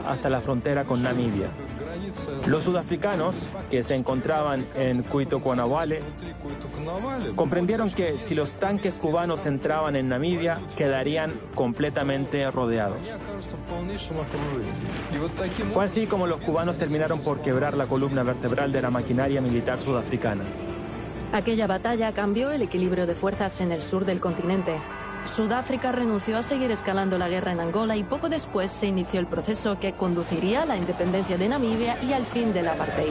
hasta la frontera con Namibia. Los sudafricanos, que se encontraban en Cuito-Cuanawale, comprendieron que si los tanques cubanos entraban en Namibia, quedarían completamente rodeados. Fue así como los cubanos terminaron por quebrar la columna vertebral de la maquinaria militar sudafricana. Aquella batalla cambió el equilibrio de fuerzas en el sur del continente. Sudáfrica renunció a seguir escalando la guerra en Angola y poco después se inició el proceso que conduciría a la independencia de Namibia y al fin del apartheid.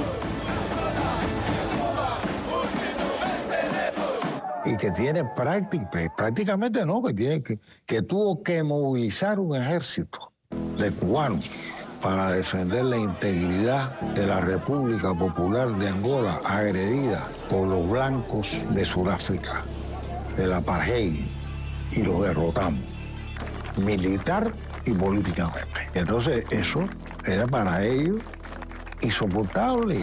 Y que tiene prácticamente no, que tuvo que movilizar un ejército de cubanos para defender la integridad de la República Popular de Angola, agredida por los blancos de Sudáfrica, del apartheid, y los derrotamos, militar y políticamente. Entonces eso era para ellos insoportable.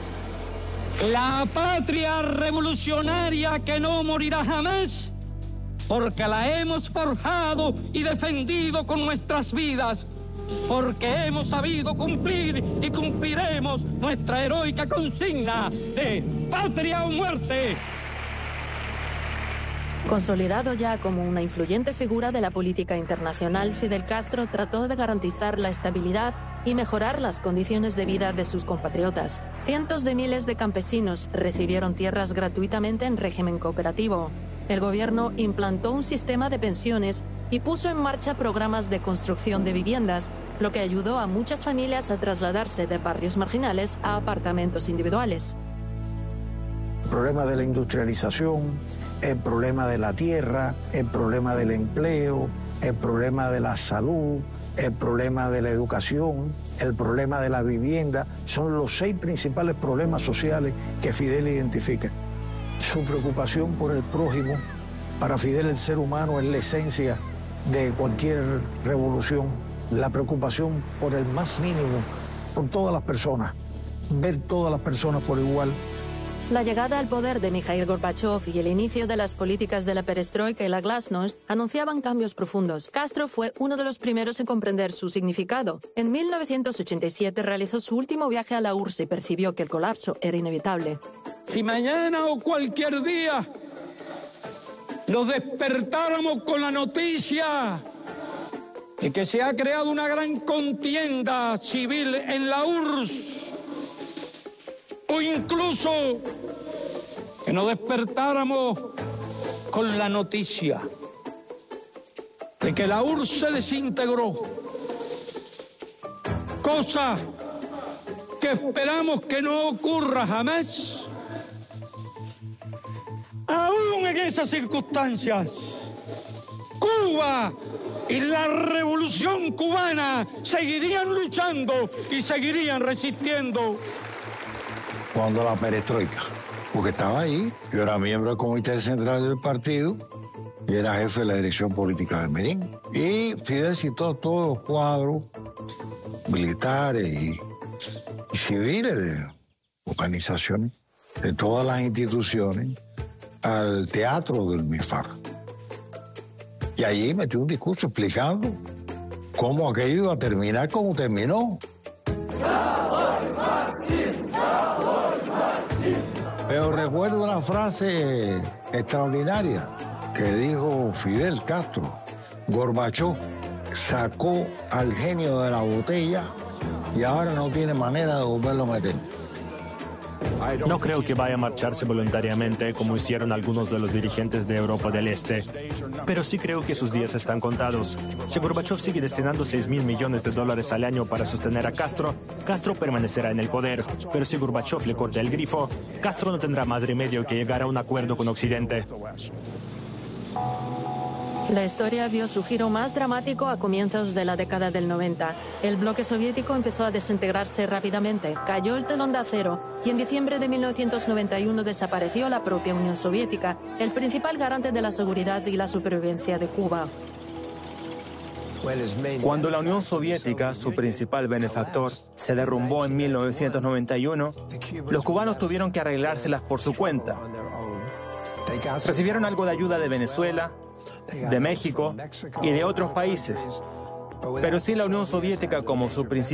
La patria revolucionaria que no morirá jamás, porque la hemos forjado y defendido con nuestras vidas, porque hemos sabido cumplir y cumpliremos nuestra heroica consigna de patria o muerte. Consolidado ya como una influyente figura de la política internacional, Fidel Castro trató de garantizar la estabilidad y mejorar las condiciones de vida de sus compatriotas. Cientos de miles de campesinos recibieron tierras gratuitamente en régimen cooperativo. El gobierno implantó un sistema de pensiones y puso en marcha programas de construcción de viviendas, lo que ayudó a muchas familias a trasladarse de barrios marginales a apartamentos individuales. El problema de la industrialización, el problema de la tierra, el problema del empleo, el problema de la salud, el problema de la educación, el problema de la vivienda, son los 6 principales problemas sociales que Fidel identifica. Su preocupación por el prójimo, para Fidel el ser humano es la esencia de cualquier revolución, la preocupación por el más mínimo, por todas las personas, ver todas las personas por igual. La llegada al poder de Mikhail Gorbachev y el inicio de las políticas de la perestroika y la glasnost anunciaban cambios profundos. Castro fue uno de los primeros en comprender su significado. En 1987 realizó su último viaje a la URSS y percibió que el colapso era inevitable. Si mañana o cualquier día nos despertáramos con la noticia de que se ha creado una gran contienda civil en la URSS, o incluso que nos despertáramos con la noticia de que la URSS se desintegró, cosa que esperamos que no ocurra jamás. Aún en esas circunstancias, Cuba y la revolución cubana seguirían luchando y seguirían resistiendo. Cuando la perestroika, porque estaba ahí, yo era miembro del comité central del partido y era jefe de la dirección política del Merín. Y Fidel citó todos los cuadros militares y civiles de organizaciones, de todas las instituciones, al teatro del MIFAR. Y allí metió un discurso explicando cómo aquello iba a terminar como terminó. Pero recuerdo una frase extraordinaria que dijo Fidel Castro. Gorbachev sacó al genio de la botella y ahora no tiene manera de volverlo a meter. No creo que vaya a marcharse voluntariamente como hicieron algunos de los dirigentes de Europa del Este, pero sí creo que sus días están contados. Si Gorbachev sigue destinando $6.000 millones al año para sostener a Castro, Castro permanecerá en el poder. Pero si Gorbachev le corta el grifo, Castro no tendrá más remedio que llegar a un acuerdo con Occidente. La historia dio su giro más dramático a comienzos de la década del 90. El bloque soviético empezó a desintegrarse rápidamente, cayó el telón de acero y en diciembre de 1991 desapareció la propia Unión Soviética, el principal garante de la seguridad y la supervivencia de Cuba. Cuando la Unión Soviética, su principal benefactor, se derrumbó en 1991, los cubanos tuvieron que arreglárselas por su cuenta. Recibieron algo de ayuda de Venezuela, de México y de otros países, pero sin la Unión Soviética como su principal